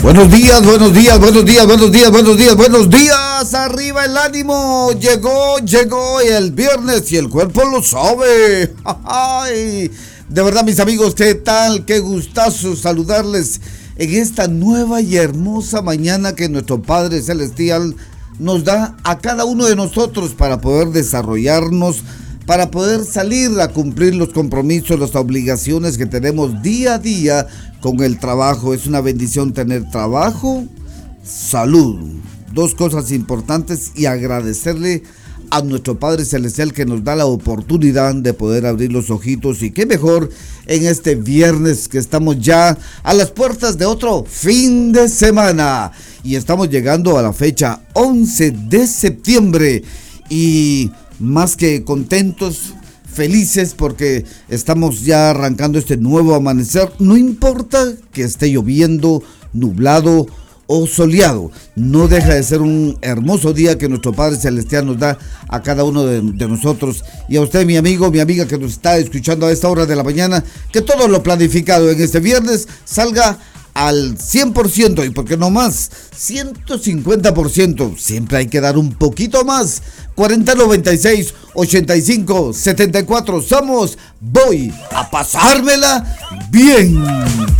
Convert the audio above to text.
Buenos días, buenos días, buenos días, buenos días, buenos días, buenos días. Arriba el ánimo. Llegó el viernes y el cuerpo lo sabe. Ay, de verdad, mis amigos, ¿qué tal? Qué gustazo saludarles en esta nueva y hermosa mañana que nuestro Padre Celestial nos da a cada uno de nosotros para poder desarrollarnos, para poder salir a cumplir los compromisos, las obligaciones que tenemos día a día con el trabajo. Es una bendición tener trabajo, salud, dos cosas importantes, y agradecerle a nuestro Padre Celestial que nos da la oportunidad de poder abrir los ojitos. Y qué mejor en este viernes que estamos ya a las puertas de otro fin de semana y estamos llegando a la fecha 11 de septiembre y más que contentos, felices porque estamos ya arrancando este nuevo amanecer. No importa que esté lloviendo, nublado o soleado, no deja de ser un hermoso día que nuestro Padre Celestial nos da a cada uno de nosotros. Y a usted, mi amigo, mi amiga que nos está escuchando a esta hora de la mañana, que todo lo planificado en este viernes salga al 100%, y porque no más, 150%, siempre hay que dar un poquito más. 4096-8574, somos Voy a Pasármela Bien.